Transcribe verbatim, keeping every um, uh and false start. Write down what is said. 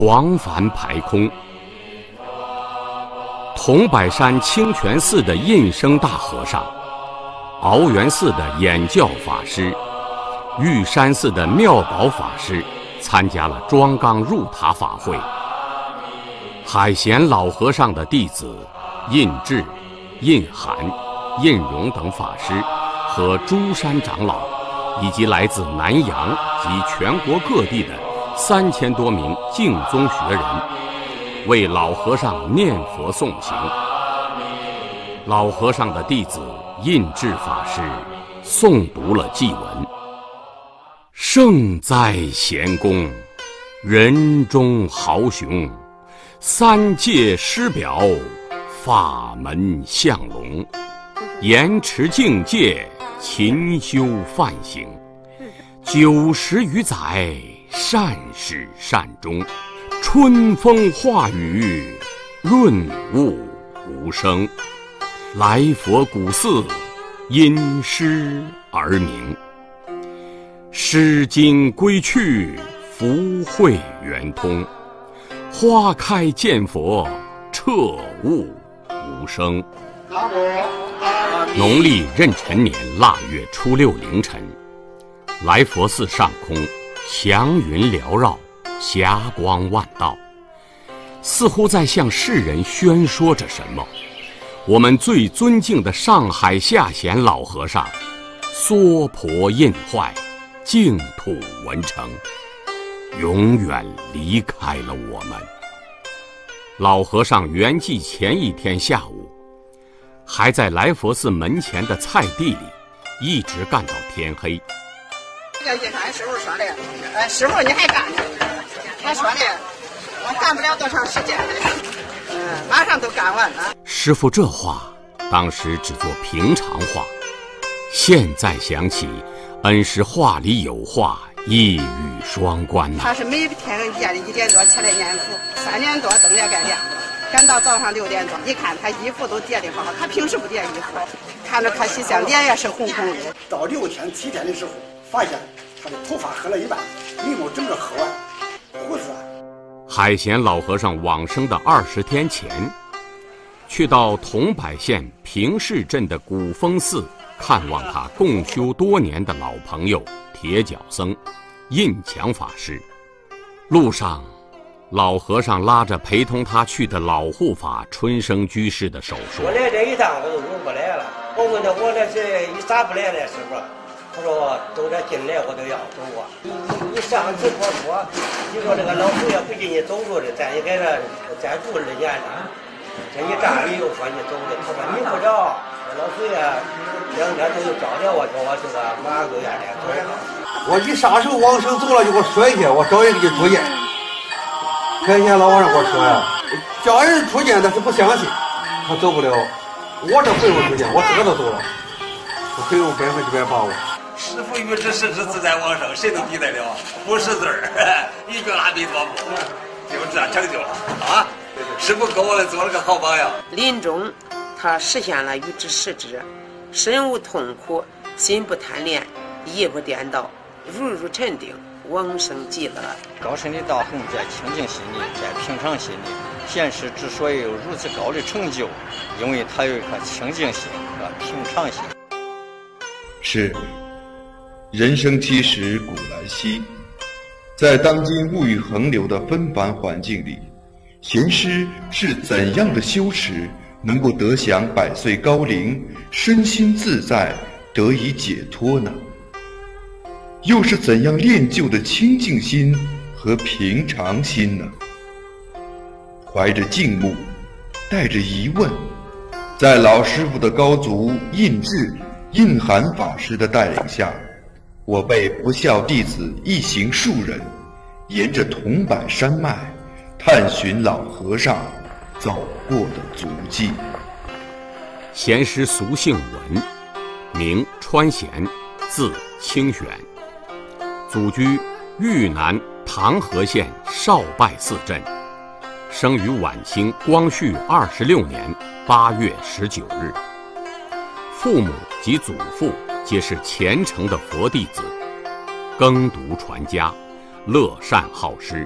广返排空。桐柏山清泉寺的印生大和尚，鳌源寺的演教法师，玉山寺的妙宝法师参加了庄纲入塔法会。海贤老和尚的弟子印智、印涵、印荣等法师和诸山长老，以及来自南洋及全国各地的三千多名净宗学人，为老和尚念佛诵行。老和尚的弟子印智法师诵读了祭文：圣哉贤公，人中豪雄，三界师表，法门相隆，严持境界，勤修梵行，九十余载，善始善终，春风化雨，润物无声。来佛古寺，因诗而名。诗经归去，福慧圆通。花开见佛，彻悟无声。农历壬辰年腊月初六凌晨，来佛寺上空祥云缭绕，霞光万道，似乎在向世人宣说着什么。我们最尊敬的上海下贤老和尚娑婆印坏，净土文成，永远离开了我们。老和尚圆寂前一天下午，还在来佛寺门前的菜地里一直干到天黑。 这个俺师傅说的，呃，师傅你还干呢？他说的，我干不了多长时间，嗯，马上都干完了。 师傅这话当时只做平常话，现在想起，恩师话里有话，一语双关呐、啊。 他是每天夜里一点多起来念佛，三点多灯也该亮了，赶到早上六点多，你看他衣服都叠得好，他平时不叠衣服，看着可喜相，脸也是红红的。 到六天七天的时候，发现他的头发黑了一半，眉毛整个黑完，胡子。 海贤老和尚往生的二十天前，去到桐柏县平市镇的古峰寺看望他共修多年的老朋友铁脚僧印强法师。路上，老和尚拉着陪同他去的老护法春生居士的手说：“ 我来这一趟我都用不来了。我问他我这是一咋不来了，师傅？他说都这进来我都要走啊。你你你上次我说，你说这个老祖爷不给你走路的，咱也给他再住二年了。这一站里又说你走的，他说你不着，老祖爷两天都找着我，叫我这个马上都愿来走。 我一啥时候往生走了就给我说一下，我找人给你出见。天天老和尚给我说呀，叫人出见他是不相信，他走不了。我这不用出见，我自个都走了，我可以用百分之百把握。 师父与之实之自在往生，谁能比得了？不识字儿，一个阿弥陀佛，就这样成就了啊！师父给我们做了个好榜样。 临终，他实现了与之实之，身无痛苦，心不贪恋，意不颠倒，如如沉定，往生极乐。 高深的道行在清净心里，在平常心里。贤师之所以有如此高的成就，因为他有一颗清净心和平常心。 是。人生七十古来稀，在当今物欲横流的纷繁环境里，贤师是怎样的修持能够得享百岁高龄，身心自在，得以解脱呢？又是怎样练就的清净心和平常心呢？怀着敬慕，带着疑问，在老师傅的高足印智、印涵法师的带领下，我辈不孝弟子一行数人，沿着桐柏山脉，探寻老和尚走过的足迹。 贤师俗姓文，名川贤，字清玄，祖居豫南唐河县少拜寺镇，生于晚清光绪二十六年八月十九日。父母及祖父皆是虔诚的佛弟子，耕读传家，乐善好施，